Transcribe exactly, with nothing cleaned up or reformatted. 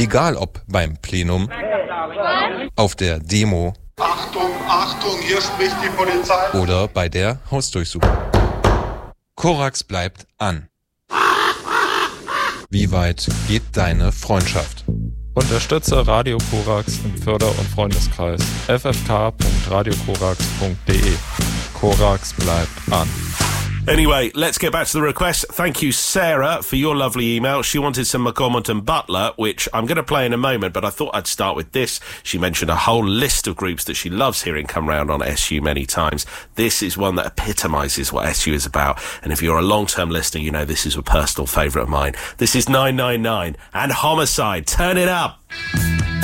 Egal ob beim Plenum, auf der Demo, Achtung, Achtung, hier spricht die Polizei, oder bei der Hausdurchsuchung. Korax bleibt an. Wie weit geht deine Freundschaft? Unterstütze Radio Korax im Förder- und Freundeskreis. f f k punkt radio korax punkt d e. Korax bleibt an. Anyway, let's get back to the request. Thank you, Sarah, for your lovely email. She wanted some McCormick and Butler, which I'm going to play in a moment, but I thought I'd start with this. She mentioned a whole list of groups that she loves hearing come round on S U many times. This is one that epitomises what S U is about. And if you're a long-term listener, you know this is a personal favourite of mine. This is nine nine nine and Homicide. Turn it up.